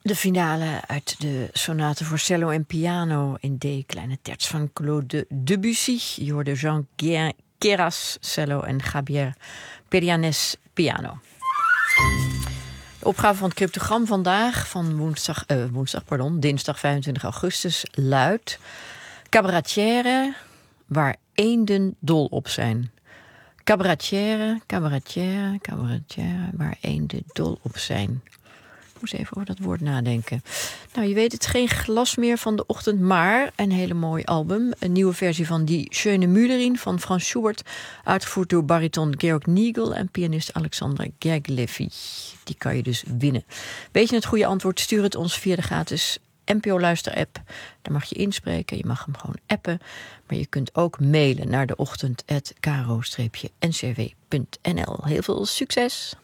De finale uit de sonate voor cello en piano in D, kleine terts van Claude Debussy. Je hoorde Jean Queyras cello en Javier Perianes piano. De opgave van het cryptogram vandaag, van dinsdag 25 augustus, luidt: cabaretière waar eenden dol op zijn. Cabaretière, waar eenden dol op zijn. Ik moest even over dat woord nadenken. Nou, je weet het, geen glas meer van de ochtend, maar een hele mooi album. Een nieuwe versie van Die Schöne Müllerin van Franz Schubert, uitgevoerd door bariton Georg Nigel en pianist Alexander Gergiev. Die kan je dus winnen. Weet je het goede antwoord? Stuur het ons via de gratis NPO-luister-app. Daar mag je inspreken, je mag hem gewoon appen. Maar je kunt ook mailen naar deochtend@kro-ncrw.nl. Heel veel succes!